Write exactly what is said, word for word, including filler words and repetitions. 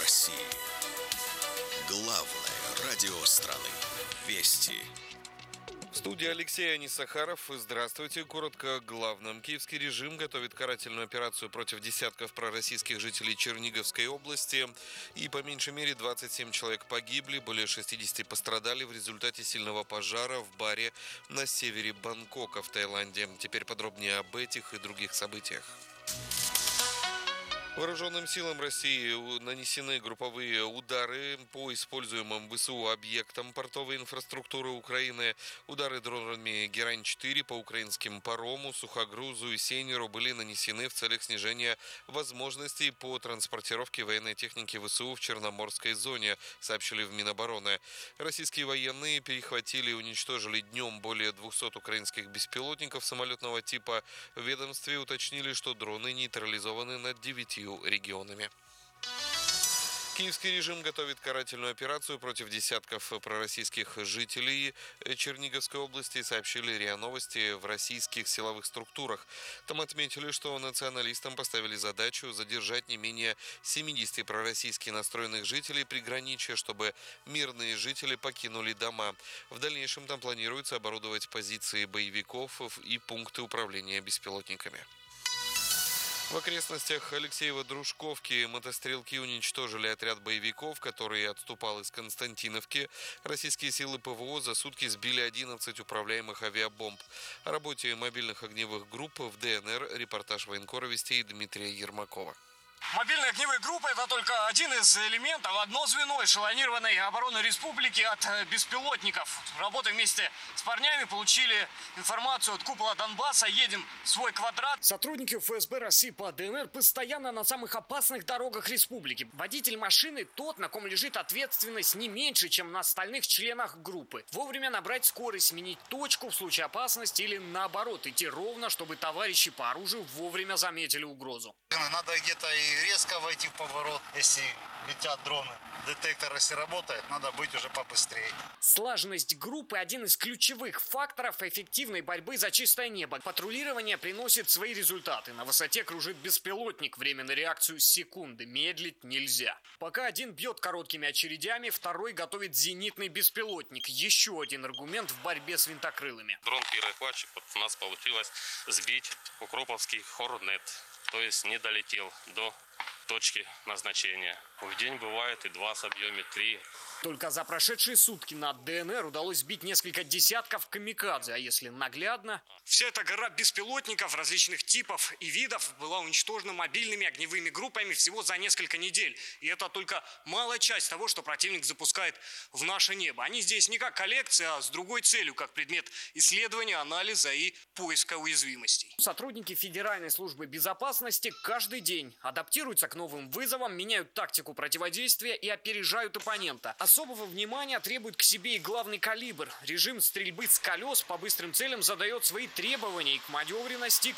России. Главное радио страны. Вести. В студии Алексей Анисахаров. Здравствуйте. Коротко о главном. Киевский режим готовит карательную операцию против десятков пророссийских жителей Черниговской области. И по меньшей мере двадцать семь человек погибли, более шестидесяти пострадали в результате сильного пожара в баре на севере Бангкока в Таиланде. Теперь подробнее об этих и других событиях. Вооруженным силам России нанесены групповые удары по используемым ВСУ объектам портовой инфраструктуры Украины. Удары дронами Герань-четыре по украинским парому, сухогрузу и сейнеру были нанесены в целях снижения возможностей по транспортировке военной техники ВСУ в Черноморской зоне, сообщили в Минобороны. Российские военные перехватили и уничтожили днем более двухсот украинских беспилотников самолетного типа. В ведомстве уточнили, что дроны нейтрализованы над девятью регионами. Киевский режим готовит карательную операцию против десятков пророссийских жителей Черниговской области, сообщили РИА Новости в российских силовых структурах. Там отметили, что националистам поставили задачу задержать не менее семидесяти пророссийски настроенных жителей приграничья, чтобы мирные жители покинули дома. В дальнейшем там планируется оборудовать позиции боевиков и пункты управления беспилотниками. В окрестностях Алексеева-Дружковки мотострелки уничтожили отряд боевиков, который отступал из Константиновки. Российские силы ПВО за сутки сбили одиннадцать управляемых авиабомб. О работе мобильных огневых групп в ДНР репортаж военкора Вестей Дмитрия Ермакова. Мобильные огневые группы – это только один из элементов, одно звено эшелонированной обороны республики от беспилотников. Работая вместе с парнями, получили информацию от купола Донбасса, едем в свой квадрат. Сотрудники ФСБ России по ДНР постоянно на самых опасных дорогах республики. Водитель машины – тот, на ком лежит ответственность не меньше, чем на остальных членах группы. Вовремя набрать скорость, сменить точку в случае опасности или наоборот, идти ровно, чтобы товарищи по оружию вовремя заметили угрозу. Надо где-то и резко войти в поворот, если летят дроны. Детектор, если работает, надо быть уже побыстрее. Слаженность группы – один из ключевых факторов эффективной борьбы за чистое небо. Патрулирование приносит свои результаты. На высоте кружит беспилотник. Время на реакцию секунды. Медлить нельзя. Пока один бьет короткими очередями, второй готовит зенитный беспилотник. Еще один аргумент в борьбе с винтокрылыми. Дрон-перехватчик, вот у нас получилось сбить Укроповский Хорнет. То есть не долетел до точки назначения. В день бывает и два с объеме три. Только за прошедшие сутки на ДНР удалось сбить несколько десятков камикадзе, а если наглядно... Вся эта гора беспилотников различных типов и видов была уничтожена мобильными огневыми группами всего за несколько недель. И это только малая часть того, что противник запускает в наше небо. Они здесь не как коллекция, а с другой целью, как предмет исследования, анализа и поиска уязвимостей. Сотрудники Федеральной службы безопасности каждый день адаптируются к новым вызовам, меняют тактику противодействия и опережают оппонента. Особого внимания требует к себе и главный калибр. Режим стрельбы с колес по быстрым целям задает свои требования и к маневренности,